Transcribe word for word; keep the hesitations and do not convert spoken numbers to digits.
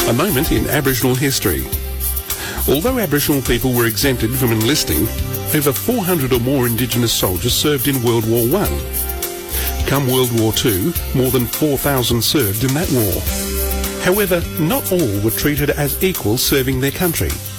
A moment in Aboriginal history. Although Aboriginal people were exempted from enlisting, over four hundred or more Indigenous soldiers served in World War One. Come World War Two, more than four thousand served in that war. However, not all were treated as equals serving their country.